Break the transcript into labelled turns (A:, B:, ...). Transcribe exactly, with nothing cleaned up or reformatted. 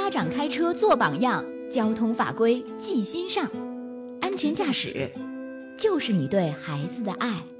A: 家长开车做榜样，交通法规记心上。安全驾驶，就是你对孩子的爱。